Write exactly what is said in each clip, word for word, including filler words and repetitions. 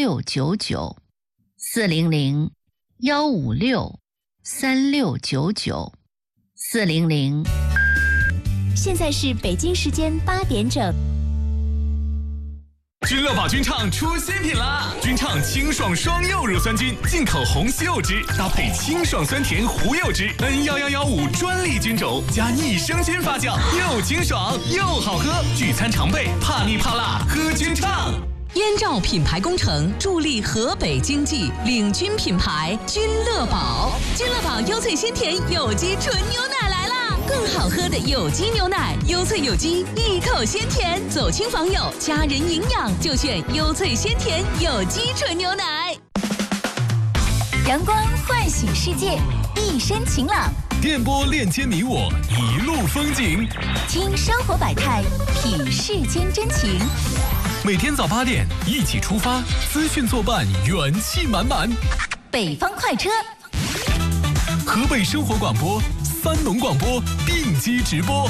六九九，四零零幺五六三六九九，四零零。 现在是北京时间八点整。 君乐宝君畅出新品啦！君畅清爽双柚乳酸菌，进口红西柚汁，搭配清爽酸甜胡柚汁 N 一一一五专利菌种，加益生菌发酵，又清爽又好喝。聚餐常备，怕腻怕辣，喝君畅。 燕赵品牌工程助力河北经济，领军品牌君乐宝。君乐宝优萃鲜甜有机纯牛奶来啦！更好喝的有机牛奶，优萃有机，一口鲜甜，走亲访友，家人营养就选优萃鲜甜有机纯牛奶。 阳光唤醒世界，一身晴朗。 电波链接你我，一路风景。 听生活百态，品世间真情。 每天早八点一起出发，资讯作伴，元气满满。 北方快车， 河北生活广播、三农广播并机直播。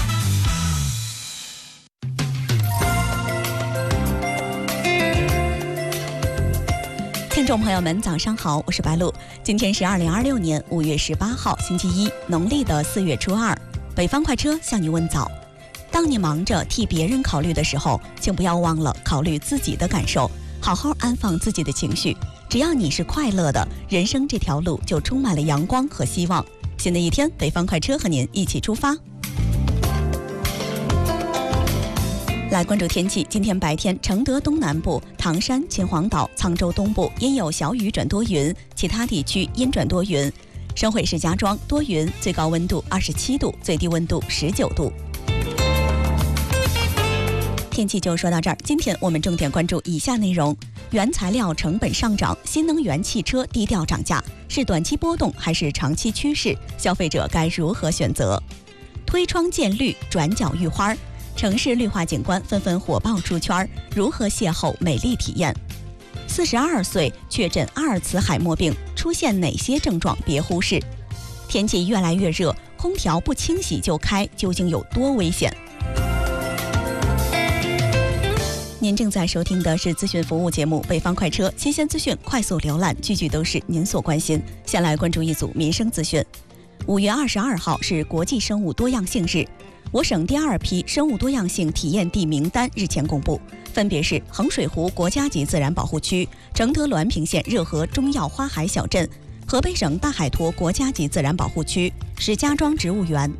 听众朋友们，早上好，我是白露。今天是二零二六年五月十八号，星期一，农历的四月初二。北方快车向你问早。当你忙着替别人考虑的时候，请不要忘了考虑自己的感受，好好安放自己的情绪。只要你是快乐的，人生这条路就充满了阳光和希望。新的一天，北方快车和您一起出发。来关注天气，今天白天，承德东南部、唐山、秦皇岛、沧州东部阴有小雨转多云，其他地区阴转多云。省会石家庄多云，最高温度二十七度，最低温度十九度。天气就说到这儿，今天我们重点关注以下内容：原材料成本上涨，新能源汽车低调涨价，是短期波动还是长期趋势？消费者该如何选择？推窗见绿，转角遇花，城市绿化景观纷纷火爆出圈，如何邂逅美丽体验？四十二岁确诊阿尔茨海默病，出现哪些症状别忽视？天气越来越热，空调不清洗就开，究竟有多危险？您正在收听的是资讯服务节目《北方快车》，新鲜资讯快速浏览，句句都是您所关心。先来关注一组民生资讯。五月二十二号是国际生物多样性日，我省第二批生物多样性体验地名单日前公布，分别是衡水湖国家级自然保护区、承德滦平县热河中药花海小镇、河北省大海坨国家级自然保护区、石家庄植物园。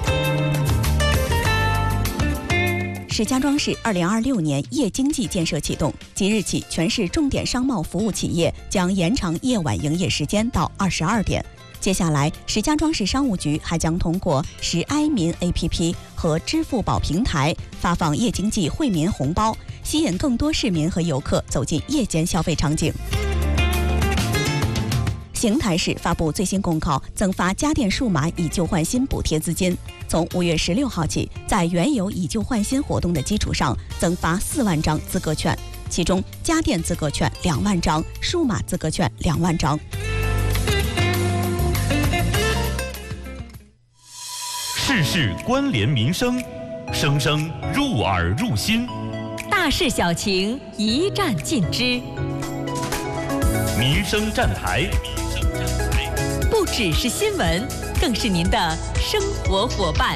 石家庄市二零二六年夜经济建设启动，即日起，全市重点商贸服务企业将延长夜晚营业时间到二十二点。接下来，石家庄市商务局还将通过石埃民 A P P 和支付宝平台发放夜经济惠民红包，吸引更多市民和游客走进夜间消费场景。邢台市发布最新公告，增发家电数码以旧换新补贴资金。从五月十六号起，在原有以旧换新活动的基础上，增发四万张资格券，其中家电资格券两万张，数码资格券两万张。 事事关联民生，生生入耳入心， 大事小情一站尽知， 民生站台。 不只是新闻，更是您的生活伙伴。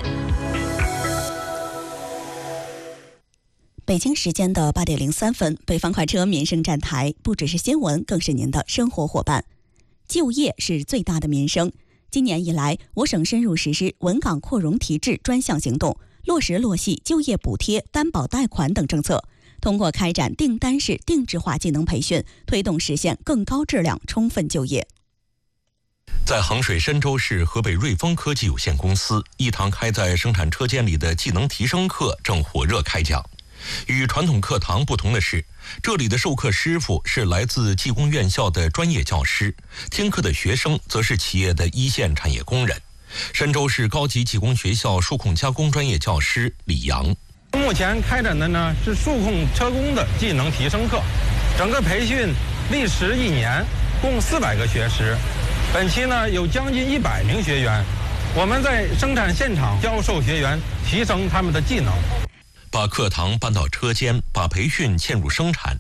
北京时间的八点零三分，北方快车民生站台，不只是新闻，更是您的生活伙伴。就业是最大的民生。今年以来，我省深入实施稳岗扩容提质专项行动，落实落细就业补贴、担保贷款等政策，通过开展订单式定制化技能培训，推动实现更高质量充分就业。 在衡水深州市河北瑞丰科技有限公司，一堂开在生产车间里的技能提升课正火热开讲。与传统课堂不同的是，这里的授课师傅是来自技工院校的专业教师，听课的学生则是企业的一线产业工人。深州市高级技工学校数控加工专业教师李阳。 目前开展的呢是数控车工的技能提升课，整个培训历时一年，共四百个学时。本期呢有将近一百名学员，我们在生产现场教授学员提升他们的技能。 把课堂搬到车间，把培训嵌入生产，这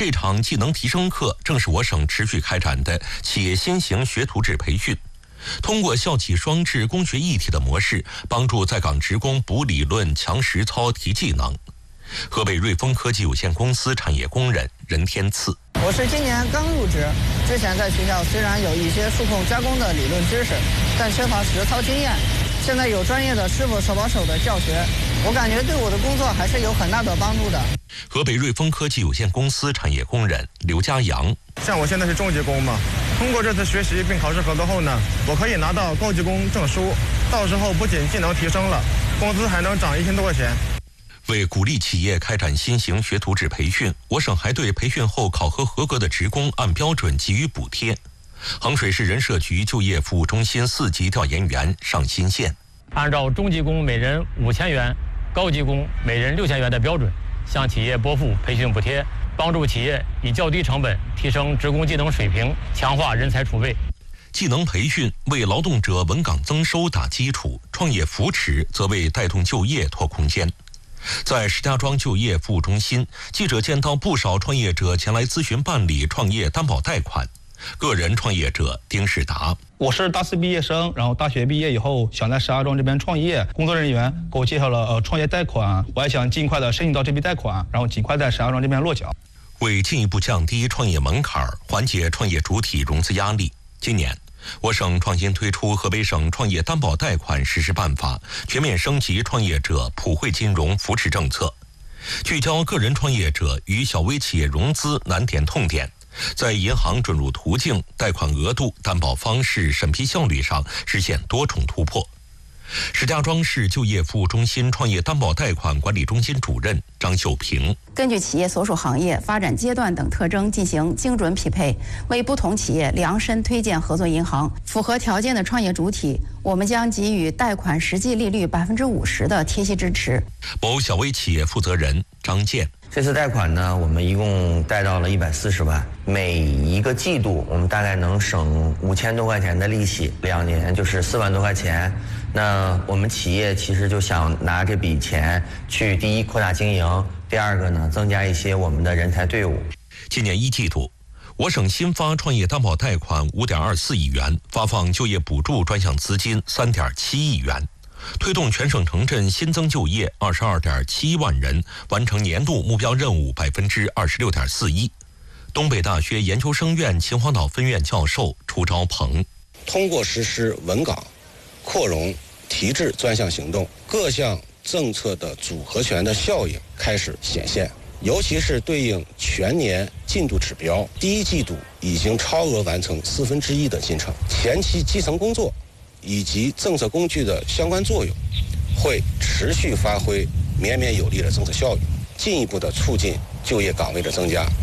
这场技能提升课正是我省持续开展的企业新型学徒制培训，通过校企双制工学一体的模式，帮助在岗职工补理论、强实操、提技能。河北瑞丰科技有限公司产业工人任天赐： 我是今年刚入职，之前在学校虽然有一些数控加工的理论知识，但缺乏实操经验。现在有专业的师傅手把手的教学，我感觉对我的工作还是有很大的帮助的。 河北瑞丰科技有限公司产业工人刘家阳： 像我现在是中级工嘛，通过这次学习并考试合格后呢，我可以拿到高级工证书，到时候不仅技能提升了，工资还能涨一千多块钱。 为鼓励企业开展新型学徒制培训，我省还对培训后考核合格的职工按标准给予补贴。衡水市人社局就业服务中心四级调研员上新线， 按照中级工每人五千元、高级工每人六千元的标准，向企业拨付培训补贴，帮助企业以较低成本提升职工技能水平，强化人才储备。 技能培训为劳动者稳岗增收打基础，创业扶持则为带动就业拓空间。在石家庄就业服务中心，记者见到不少创业者前来咨询办理创业担保贷款。个人创业者丁世达： 我是大四毕业生，然后大学毕业以后想在石家庄这边创业，工作人员给我介绍了呃创业贷款，我也想尽快的申请到这笔贷款，然后尽快在石家庄这边落脚。 为进一步降低创业门槛，缓解创业主体融资压力，今年我省创新推出河北省创业担保贷款实施办法，全面升级创业者普惠金融扶持政策，聚焦个人创业者与小微企业融资难点痛点，在银行准入途径、贷款额度、担保方式、审批效率上实现多重突破。石家庄市就业服务中心创业担保贷款管理中心主任张秀平： 根据企业所属行业、发展阶段等特征进行精准匹配，为不同企业量身推荐合作银行。符合条件的创业主体，我们将给予贷款实际利率百分之五十的贴息支持。 某小微企业负责人张建： 这次贷款呢，我们一共贷到了一百四十万，每一个季度我们大概能省五千多块钱的利息，两年就是四万多块钱。那我们企业其实就想拿这笔钱去，第一扩大经营，第二个呢增加一些我们的人才队伍。 今年一季度，我省新发创业担保贷款五点二四亿元，发放就业补助专项资金三点七亿元。推动全省城镇新增就业二十二点七万人，完成年度目标任务百分之二十六点四一。东北大学研究生院秦皇岛分院教授楚昭鹏： 通过实施稳岗、扩容、提质专项行动，各项政策的组合拳的效应开始显现，尤其是对应全年进度指标，第一季度已经超额完成四分之一的进程，前期基层工作以及政策工具的相关作用，会持续发挥绵绵有力的政策效应，进一步的促进就业岗位的增加。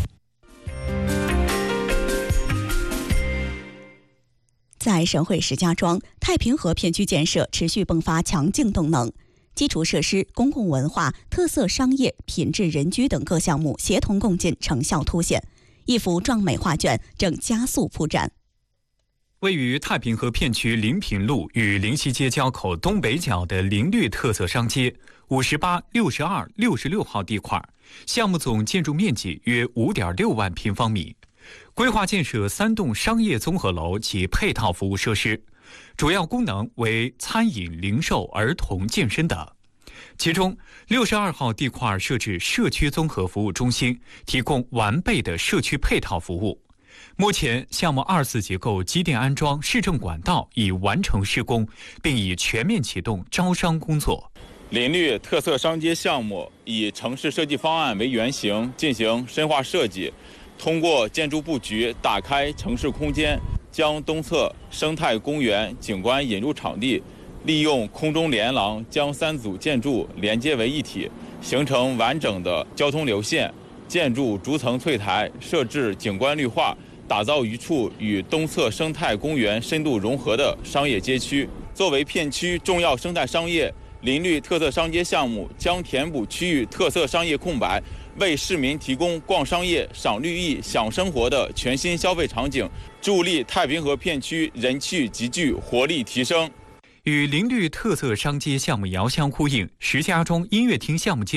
在省会石家庄，太平河片区建设持续迸发强劲动能，基础设施、公共文化、特色商业、品质人居等各项目协同共进，成效凸显，一幅壮美画卷正加速铺展。 位于太平河片区临平路与临溪街交口东北角的林绿特色商街五十八、六十二、六十六号地块，项目总建筑面积约五点六万平方米，规划建设三栋商业综合楼及配套服务设施，主要功能为餐饮、零售、儿童、健身等。其中，六十二号地块设置社区综合服务中心，提供完备的社区配套服务。目前，项目二次结构机电安装、市政管道已完成施工，并已全面启动招商工作。 林绿特色商街项目以城市设计方案为原型进行深化设计，通过建筑布局打开城市空间，将东侧生态公园景观引入场地，利用空中连廊将三组建筑连接为一体，形成完整的交通流线。建筑逐层翠台，设置景观绿化，打造一处与东侧生态公园深度融合的商业街区。作为片区重要生态商业，林绿特色商街项目将填补区域特色商业空白，为市民提供逛商业、赏绿意、享生活的全新消费场景，助力太平河片区人气集聚活力提升。 与林绿特色商街项目遥相呼应，石家庄音乐厅项目建